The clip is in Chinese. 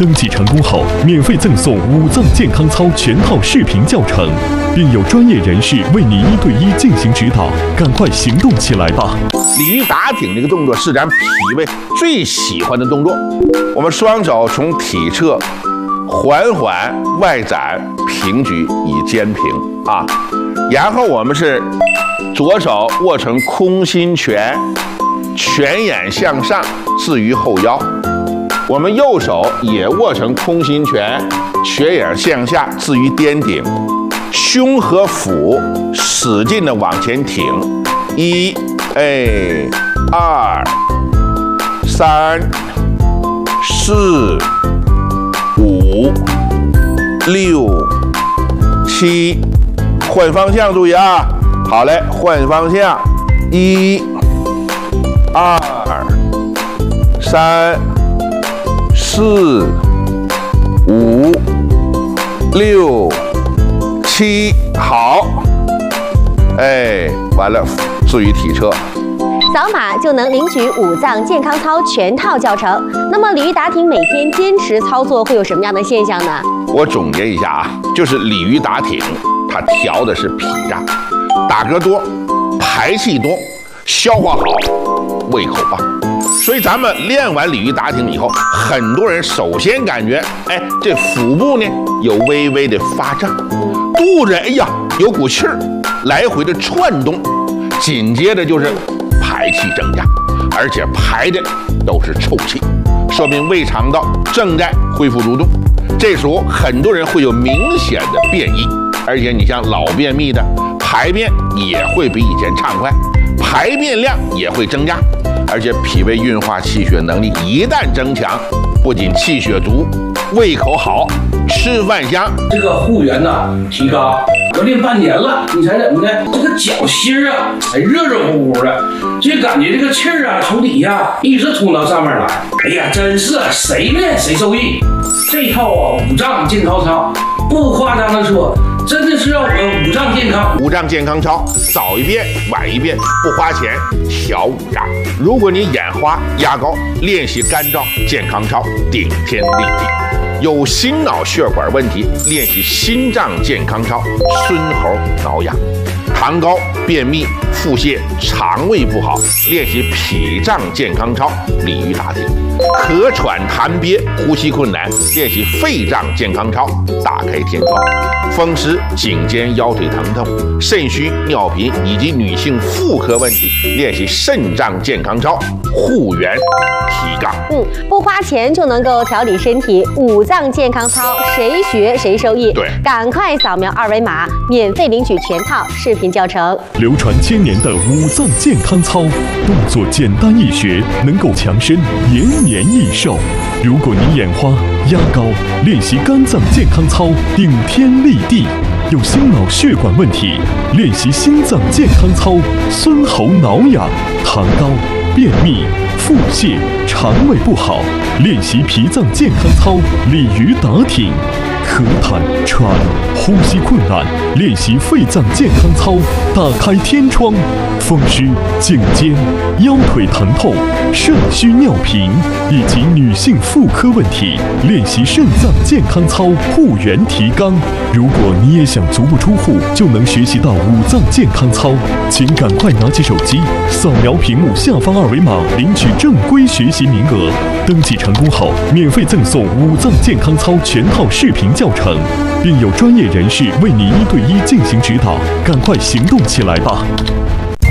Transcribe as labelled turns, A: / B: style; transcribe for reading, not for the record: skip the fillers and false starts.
A: 登记成功后，免费赠送5脏健康操全套视频教程，并有专业人士为你1对1进行指导，赶快行动起来吧！
B: 鲤鱼打挺这个动作是咱脾胃最喜欢的动作。我们双手从体侧缓缓外展平举以肩平啊，然后我们是左手握成空心拳，拳眼向上置于后腰。我们右手也握成空心拳，拳眼向下置于颠顶，胸和腹使劲的往前挺。1、2、3、4、5、6、7，换方向注意啊！好嘞，换方向，1、2、3、4、5、6、7，好，完了，置于体侧。
C: 扫码就能领取5脏健康操全套教程。那么鲤鱼打挺每天坚持操作会有什么样的现象呢？
B: 我总结一下啊，就是鲤鱼打挺，它调的是脾脏，打嗝多，排气多，消化好，胃口棒。所以咱们练完鲤鱼打挺以后，很多人首先感觉，这腹部呢有微微的发胀，肚子有股气儿来回的窜动，紧接着就是排气增加，而且排的都是臭气，说明胃肠道正在恢复蠕动。这时候很多人会有明显的便意，而且你像老便秘的，排便也会比以前畅快，排便量也会增加，而且脾胃运化气血能力一旦增强，不仅气血足，胃口好，吃饭香。
D: 这个护员提高，我练半年了，你猜怎么的？这个脚心啊，热热乎乎的，就感觉这个气儿从底下一直通到上面来。哎呀，真是谁练谁受益。这套5脏健康操，不夸张的说，真的是让我们5脏健康。
B: 5脏健康操，早一遍晚一遍，不花钱，调5脏。如果你眼花压高，练习干燥健康操，顶天立地。有心脑血管问题，练习心脏健康操，孙猴挠痒。糖高、便秘、腹泻、肠胃不好，练习脾脏健康操，鲤鱼打挺。咳喘痰憋、呼吸困难，练习肺脏健康操，打开天窗。风湿、颈肩腰腿疼痛、肾虚、尿频以及女性妇科问题，练习肾脏健康操，护元提杠。
C: 不花钱就能够调理身体，5脏健康操，谁学谁受益。
B: 对，
C: 赶快扫描2维码，免费领取全套视频教程。
A: 流传千年的5脏健康操，动作简单易学，能够强身延年益寿。如果你眼花压高，练习肝脏健康操，顶天立地。有心脑血管问题，练习心脏健康操，孙猴挠痒。糖高、便秘、腹泻、肠胃不好，练习脾脏健康操，鲤鱼打挺。咳痰喘、呼吸困难，练习肺脏健康操，打开天窗。风湿、颈肩、腰腿疼痛、肾虚尿频以及女性妇科问题，练习肾脏健康操，护元提纲。如果你也想足不出户就能学习到5脏健康操，请赶快拿起手机，扫描屏幕下方2维码，领取正规学习名额。登记成功后，免费赠送5脏健康操全套视频教程，并有专业人士为你1对1进行指导，赶快行动起来吧！